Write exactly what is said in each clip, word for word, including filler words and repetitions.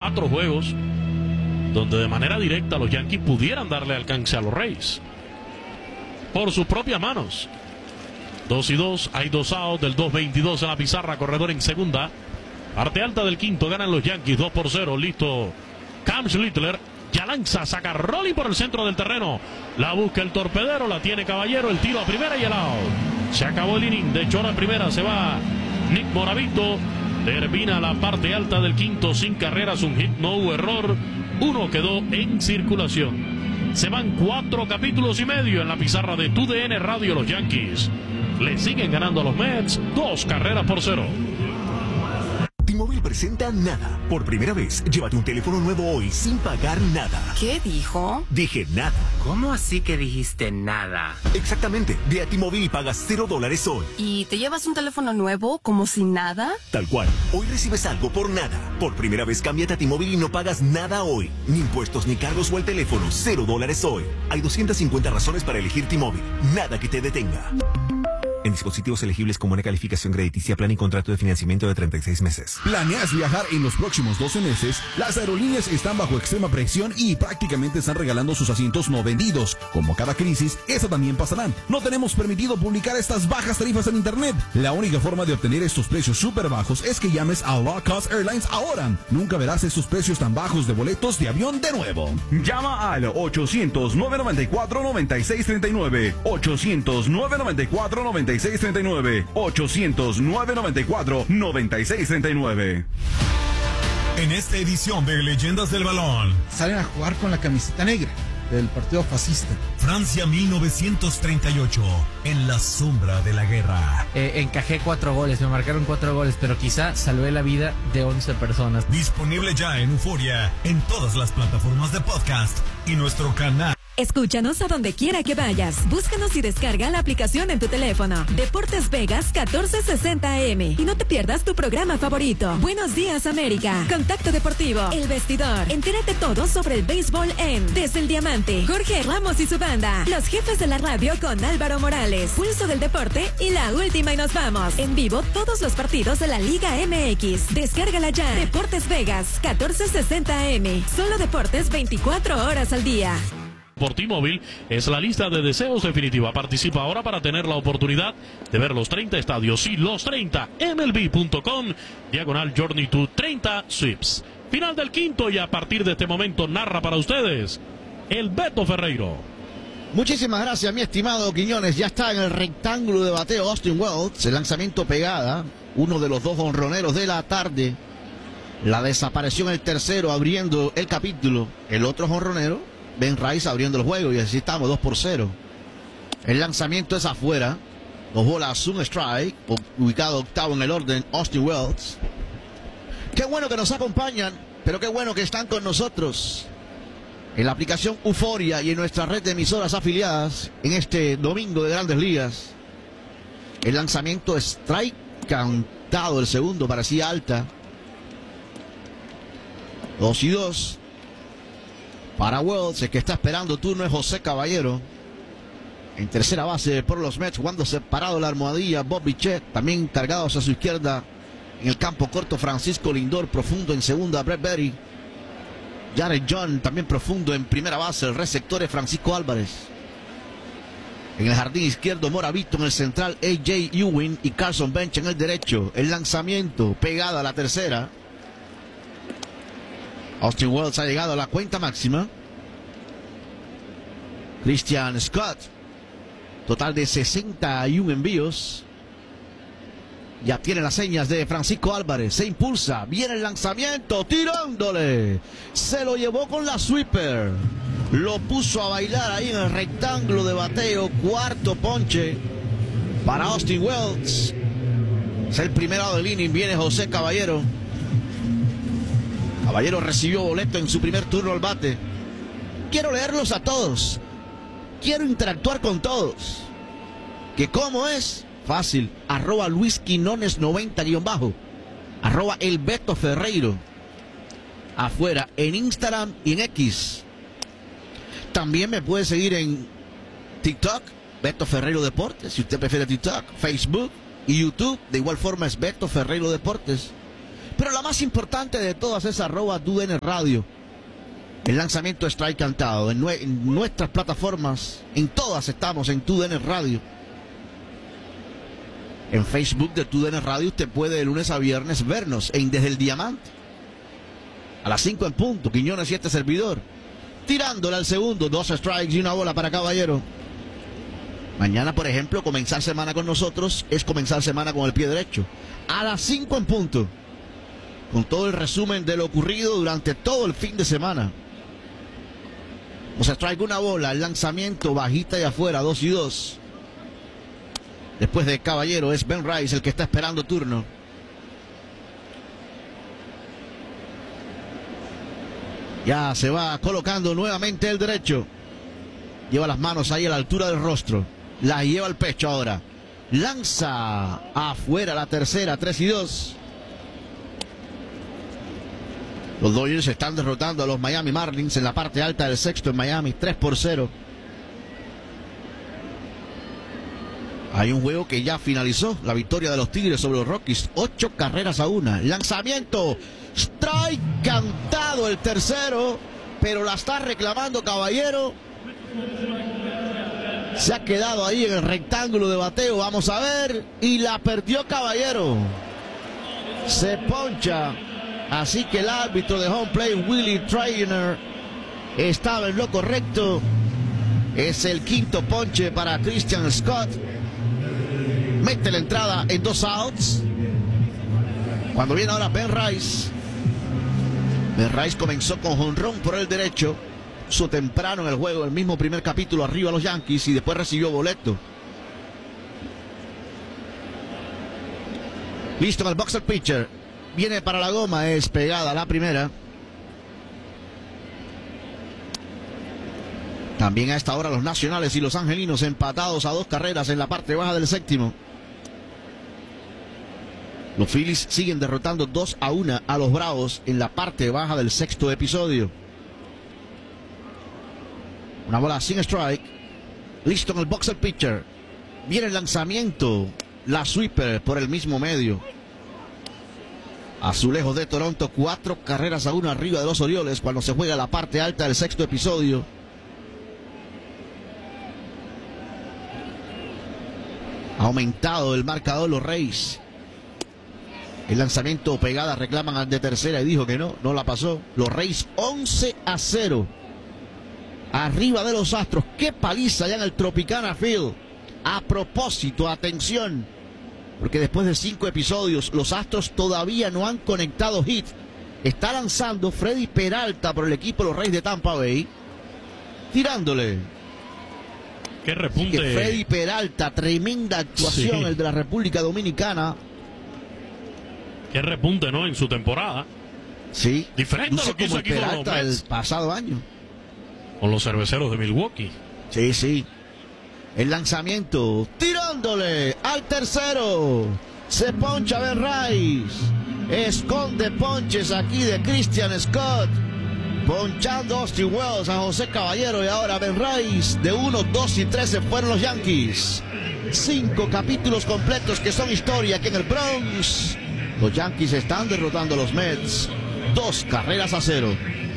cuatro juegos donde de manera directa los Yankees pudieran darle alcance a los Rays. Por sus propias manos. dos y dos, hay dos outs del dos veintidós en la pizarra, corredor en segunda. Parte alta del quinto, ganan los Yankees dos por cero. Listo Cam Schlittler, ya lanza, saca Rolling por el centro del terreno. La busca el torpedero, la tiene Caballero, el tiro a primera y el out. Se acabó el inning, de Chora a primera, se va Nick Moravito. Termina la parte alta del quinto sin carreras, un hit, no hubo error. Uno quedó en circulación. Se van cuatro capítulos y medio en la pizarra de T U D N Radio. Los Yankees le siguen ganando a los Mets dos carreras por cero. T-Mobile presenta Nada. Por primera vez, llévate un teléfono nuevo hoy sin pagar nada. ¿Qué dijo? Dije nada. ¿Cómo así que dijiste nada? Exactamente. Ve a T-Mobile y pagas cero dólares hoy. ¿Y te llevas un teléfono nuevo como si nada? Tal cual. Hoy recibes algo por nada. Por primera vez, cámbiate a T-Mobile y no pagas nada hoy. Ni impuestos, ni cargos o el teléfono. Cero dólares hoy. Hay doscientas cincuenta razones para elegir T-Mobile. Nada que te detenga. En dispositivos elegibles con buena calificación crediticia, plan y contrato de financiamiento de treinta y seis meses. ¿Planeas viajar en los próximos doce meses? Las aerolíneas están bajo extrema presión y prácticamente están regalando sus asientos no vendidos. Como cada crisis, esa también pasará. No tenemos permitido publicar estas bajas tarifas en internet. La única forma de obtener estos precios súper bajos es que llames a Low Cost Airlines ahora. Nunca verás estos precios tan bajos de boletos de avión de nuevo. Llama al ochocientos, nueve noventa y cuatro, noventa y seis treinta y nueve. ochocientos, nueve noventa y cuatro, noventa y seis treinta y nueve. ochocientos, nueve noventa y cuatro, noventa y seis treinta y nueve. En esta edición de Leyendas del Balón, salen a jugar con la camiseta negra del partido fascista. Francia mil novecientos treinta y ocho, en la sombra de la guerra. Eh, encajé cuatro goles, me marcaron cuatro goles, pero quizá salvé la vida de once personas. Disponible ya en Euforia, en todas las plataformas de podcast y nuestro canal. Escúchanos a donde quiera que vayas. Búscanos y descarga la aplicación en tu teléfono. Deportes Vegas catorce sesenta A M. Y no te pierdas tu programa favorito. Buenos días, América. Contacto Deportivo. El Vestidor. Entérate todo sobre el béisbol en Desde el Diamante. Jorge Ramos y su banda. Los jefes de la radio con Álvaro Morales. Pulso del deporte y la última y nos vamos. En vivo todos los partidos de la Liga M X. Descárgala ya. Deportes Vegas catorce sesenta A M. Solo deportes veinticuatro horas al día. Por T-Mobile es la lista de deseos definitiva. Participa ahora para tener la oportunidad de ver los treinta estadios y los treinta M L B punto com diagonal Journey to treinta Sweeps. Final del quinto y a partir de este momento narra para ustedes el Beto Ferreiro. Muchísimas gracias, mi estimado Quiñones. Ya está en el rectángulo de bateo Austin Wells. El lanzamiento pegada, uno de los dos honroneros de la tarde. La desaparición el tercero abriendo el capítulo. El otro honronero, Ben Rice, abriendo el juego, y así estamos, dos por cero. El lanzamiento es afuera. Dos bolas, un strike. Ubicado octavo en el orden, Austin Wells. Qué bueno que nos acompañan, pero qué bueno que están con nosotros en la aplicación Euforia y en nuestra red de emisoras afiliadas en este domingo de Grandes Ligas. El lanzamiento strike cantado, el segundo parecía alta. Dos y dos. Para Wells, el que está esperando turno es José Caballero. En tercera base por los Mets, jugando separado la almohadilla, Bob Bichette. También cargados a su izquierda en el campo corto, Francisco Lindor. Profundo en segunda, Brett Berry. Jared John también profundo en primera base. El receptor es Francisco Álvarez. En el jardín izquierdo, Moravito. En el central, A J Ewing y Carson Bench en el derecho. El lanzamiento pegada a la tercera. Austin Wells ha llegado a la cuenta máxima. Christian Scott. Total de sesenta y uno envíos. Ya tiene las señas de Francisco Álvarez. Se impulsa. Viene el lanzamiento. Tirándole. Se lo llevó con la sweeper. Lo puso a bailar ahí en el rectángulo de bateo. Cuarto ponche para Austin Wells. Es el primero del inning. Viene José Caballero. Caballero recibió boleto en su primer turno al bate. Quiero leerlos a todos. Quiero interactuar con todos. ¿Que cómo es? Fácil. Arroba Luis Quinones noventa guión bajo. Arroba el Beto Ferreiro. Afuera, en Instagram y en X. También me puede seguir en TikTok, Beto Ferreiro Deportes, si usted prefiere TikTok, Facebook y YouTube. De igual forma es Beto Ferreiro Deportes. Pero la más importante de todas es arroba D U D N Radio. El lanzamiento Strike cantado en, nue en nuestras plataformas, en todas estamos en D U D N Radio. En Facebook de D U D N Radio usted puede de lunes a viernes vernos en Desde el Diamante. A las cinco en punto, Quiñones y este servidor. Tirándole al segundo, dos strikes y una bola para Caballero. Mañana, por ejemplo, comenzar semana con nosotros es comenzar semana con el pie derecho. A las cinco en punto. Con todo el resumen de lo ocurrido durante todo el fin de semana. O sea, strike una bola, el lanzamiento bajita y afuera, dos y dos. Después de Caballero es Ben Rice el que está esperando turno. Ya se va colocando nuevamente el derecho. Lleva las manos ahí a la altura del rostro. La lleva al pecho ahora. Lanza afuera la tercera, tres y dos. Los Dodgers están derrotando a los Miami Marlins en la parte alta del sexto en Miami, tres por cero. Hay un juego que ya finalizó, la victoria de los Tigres sobre los Rockies, ocho carreras a una. Lanzamiento, strike cantado el tercero, pero la está reclamando Caballero. Se ha quedado ahí en el rectángulo de bateo, vamos a ver, y la perdió Caballero. Se poncha. Así que el árbitro de home play, Willie Trainer, estaba en lo correcto. Es el quinto ponche para Christian Scott. Mete la entrada en dos outs. Cuando viene ahora Ben Rice. Ben Rice comenzó con jonrón por el derecho. Su temprano en el juego, el mismo primer capítulo arriba a los Yankees y después recibió boleto. Listo en el box el pitcher. Viene para la goma, es pegada la primera. También a esta hora los nacionales y los angelinos empatados a dos carreras en la parte baja del séptimo. Los Phillies siguen derrotando dos a una a los Bravos en la parte baja del sexto episodio. Una bola sin strike. Listo en el box el pitcher. Viene el lanzamiento. La sweeper por el mismo medio. Azulejos de Toronto, cuatro carreras a una arriba de los Orioles cuando se juega la parte alta del sexto episodio. Ha aumentado el marcador los Reyes. El lanzamiento pegada, reclaman al de tercera y dijo que no, no la pasó. Los Reyes once a cero. Arriba de los Astros. Qué paliza ya en el Tropicana Field. A propósito, atención. Porque después de cinco episodios, los Astros todavía no han conectado hit. Está lanzando Freddy Peralta por el equipo de los Reyes de Tampa Bay. Tirándole. Qué repunte. Que Freddy Peralta, tremenda actuación, sí. El de la República Dominicana. Qué repunte, ¿no? En su temporada. Sí. Diferente a lo que hizo aquí con los Mets. El pasado año. Con los Cerveceros de Milwaukee. Sí, sí. El lanzamiento, tirándole al tercero. Se poncha Ben Rice. Esconde ponches aquí de Christian Scott. Ponchando Austin Wells a José Caballero y ahora Ben Rice. De uno, dos y tres se fueron los Yankees. Cinco capítulos completos que son historia aquí en el Bronx. Los Yankees están derrotando a los Mets. Dos carreras a cero.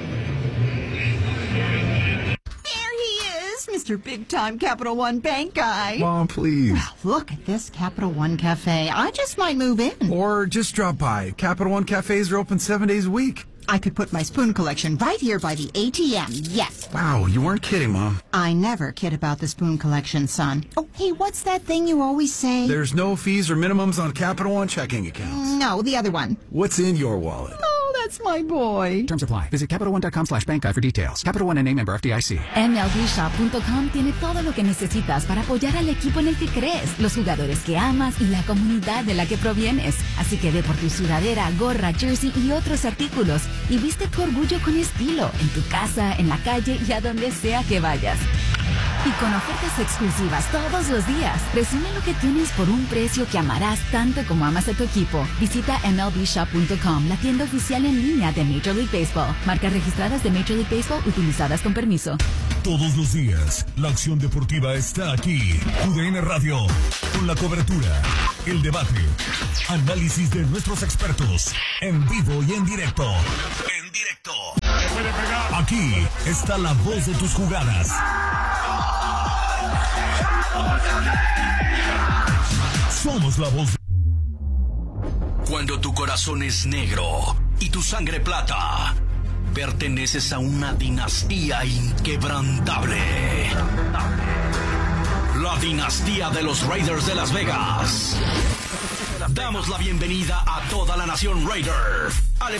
Mister Big Time Capital One Bank guy. Mom, please. Look at this Capital One Cafe. I just might move in. Or just drop by. Capital One cafes are open seven days a week. I could put my spoon collection right here by the A T M, yes. Wow, you weren't kidding, Mom. I never kid about the spoon collection, son. Oh, hey, what's that thing you always say? There's no fees or minimums on Capital One checking accounts. No, the other one. What's in your wallet? Oh, that's my boy. Terms apply. Visit Capital One dot com slash bank guide for details. Capital One N A member F D I C. M L B shop punto com tiene todo lo que necesitas para apoyar al equipo en el que crees, los jugadores que amas y la comunidad de la que provienes. Así que ve por tu sudadera, gorra, jersey y otros artículos y viste tu orgullo con estilo, en tu casa, en la calle y a donde sea que vayas. Y con ofertas exclusivas todos los días. Resume lo que tienes por un precio que amarás tanto como amas a tu equipo. Visita M L B shop punto com, la tienda oficial en línea de Major League Baseball. Marcas registradas de Major League Baseball utilizadas con permiso. Todos los días, la acción deportiva está aquí. U D N Radio, con la cobertura, el debate, análisis de nuestros expertos, en vivo y en directo. En directo. Aquí está la voz de tus jugadas. Somos la voz. Cuando tu corazón es negro y tu sangre plata, perteneces a una dinastía inquebrantable. La dinastía de los Raiders de Las Vegas. Damos la bienvenida a toda la nación Raider al